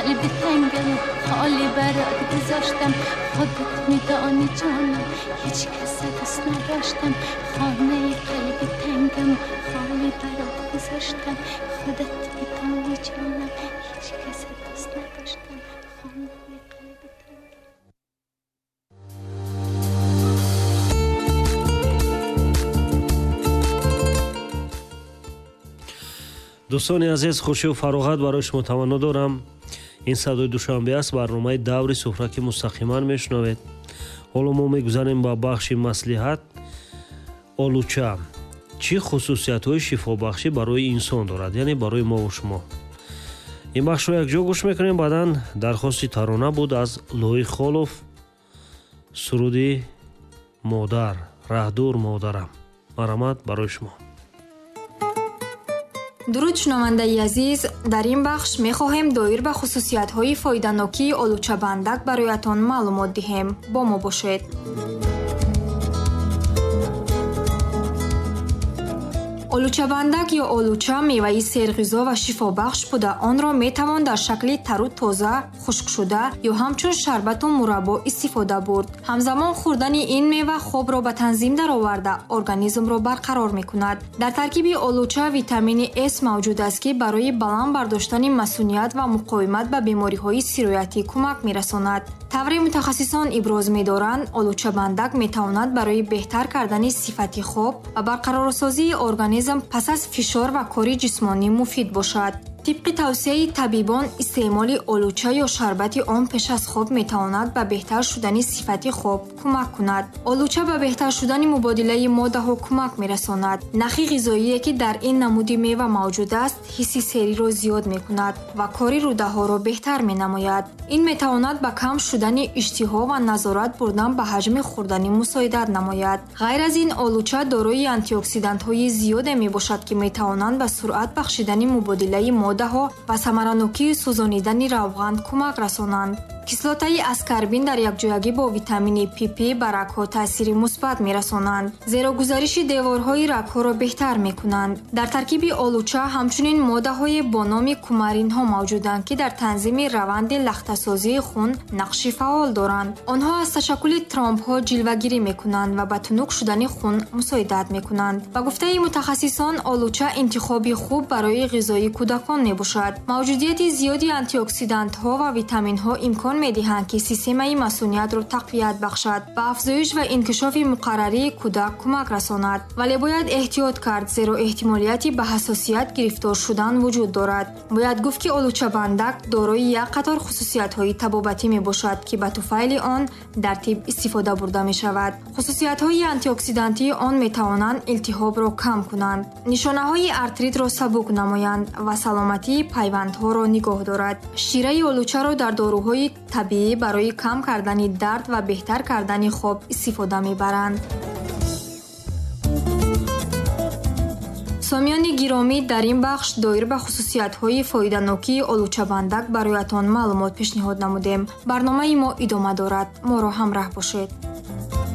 قلبی تنگم خالی برات گذاشتم خودت میدانی جانم هیچ کس دوست نداشتم خانه قلبی تنگم خالی برات گذاشتم خودت میدانی جانم هیچ کس دوست نداشتم خانه قلبی تنگم. дӯстони азиз, хушию фароғат барои шумо таманно дорам. ин садои душанбе аст. барномаи даври суҳра ки мустақиман мешунавед. ҳоло мо мегузарем ба бахши маслиҳат. олуча чӣ хусусиятҳои шифобахшӣ барои инсон дорад, яъне барои мову шумо? ин бахшро якҷо гӯш мекунем. баъдан дархости тарона буд аз лои холов. суруди модар, раҳдур модарам. марҳамат барои шумо. дуруд шунавандаи азиз, дар ин бахш мехоҳем доир ба хусусиятҳои фоиданокии олучабандак бароятон маълумот диҳем. бо мо бошед. олучабандак ё олуча меваи серғизо ва шифобахш буда онро метавон дар шакли тару тоза, хушкшуда ё ҳамчун шарбату мураббо истифода бурд. ҳамзамон хӯрдани ин мева хобро ба танзим дароварда организмро барқарор мекунад. дар таркиби олуча витамини С мавҷуд аст ки барои баланд бардоштани масуният ва муқовимат ба бемориҳои сироятӣ кӯмак мерасонад. тавре мутахассисон иброз медоранд, олучабандак метавонад барои беҳтар кардани сифати хоб ва барқарорсозии организм пас аз фишор ва кори ҷисмонӣ муфид бошад. тибқи тавсияи табибон истеъмоли олуча ё шарбати он пеш аз хоб метавонад ба беҳтар шудани сифати хоб кӯмак кунад. олуча ба беҳтар шудани мубодилаи моддаҳо кӯмак мерасонад. нахи ғизоие ки дар ин намуди мева мавҷуд аст ҳисси сериро зиёд мекунад ва кори рӯдаҳоро беҳтар менамояд. ин метавонад ба кам шудани иштиҳо ва назорат бурдан ба ҳаҷми хӯрданӣ мусоидат намояд. ғайр аз ин олуча дорои антиоксидантҳои зиёде мебошад ки метавонанд ба суръат бахшидани мубодилаи моддаҳо ва самаранокии сӯзонидани равған кӯмак расонанд. кислотаи аскарбин дар якҷоягӣ бо витамини ПП ба рагҳо таъсири мусбат мерасонанд, зеро гузариши деворҳои рагҳоро беҳтар мекунанд. дар таркиби олуча ҳамчунин моддаҳое бо номи кумаринҳо мавҷуданд ки дар танзими раванди лахтасозии хун нақши фаъол доранд. онҳо аз ташаккули тромбҳо ҷилвагирӣ мекунанд ва ба тунук шудани хун мусоидат мекунанд. ба гуфтаи мутахассисон, олуча интихоби хуб барои ғизои кӯдакон мебошад. мавҷудияти зиёди антиоксидантҳо ва витаминҳо имкон медиҳанд ки системаи масуниятро тақвият бахшад, ба афзоиш ва инкишофи муқаррарии кӯдак кӯмак расонад. вале бояд эҳтиёт кард, зеро эҳтимолияти ба ҳассосият гирифтор шудан вуҷуд дорад. бояд гуфт ки олучабандак дорои як қатор хусусиятҳои табобатӣ мебошад ки ба туфайли он дар тиб истифода бурда мешавад. хусусиятҳои антиоксидантии он метавонанд илтиҳобро кам кунанд, нишонаҳои артритро сабук намоянд ва саломатии пайвандҳоро нигоҳ дорад. шираи олучаро дар доруҳои табиӣ барои кам кардани дард ва беҳтар кардани хоб истифода мебаранд. сомиёни гиромӣ, дар ин бахш доир ба хусусиятҳои фоиданокии олучабандак бароятон маълумот пешниҳод намудем. барномаи мо идома дорад. моро ҳамроҳ бошед.